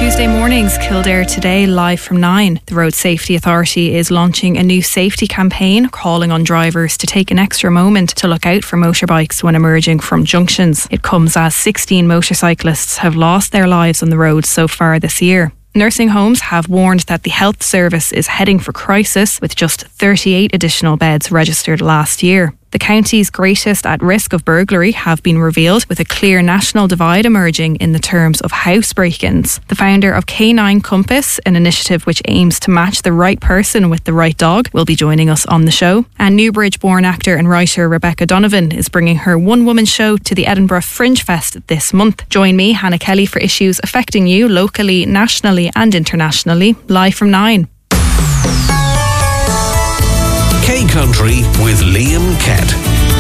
Tuesday mornings, Kildare Today, live from 9. The Road Safety Authority is launching a new safety campaign calling on drivers to take an extra moment to look out for motorbikes when emerging from junctions. It comes as 16 motorcyclists have lost their lives on the road so far this year. Nursing homes have warned that the health service is heading for crisis, with just 38 additional beds registered last year. The counties greatest at risk of burglary have been revealed, with a clear national divide emerging in the terms of house break-ins. The founder of K9 Compass, an initiative which aims to match the right person with the right dog, will be joining us on the show. And Newbridge-born actor and writer Rebecca Donovan is bringing her one-woman show to the Edinburgh Fringe Fest this month. Join me, Hannah Kelly, for issues affecting you locally, nationally and internationally, live from 9. K Country with Liam Kett.